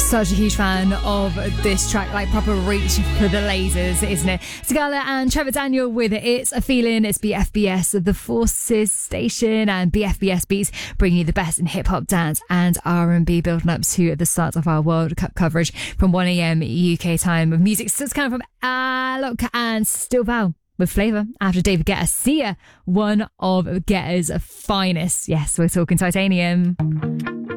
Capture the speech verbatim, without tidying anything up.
Such a huge fan of this track, like proper reach for the lasers, isn't it? Sigala and Trevor Daniel with It's a Feeling. It's B F B S, the Forces station, and B F B S Beats bring you the best in hip hop, dance and R and B, building up to the start of our World Cup coverage from one a.m. U K time of music. So it's kind of from Alok and Still Val with Flavour after David Guetta. Sia, one of Guetta's finest. Yes, we're talking Titanium.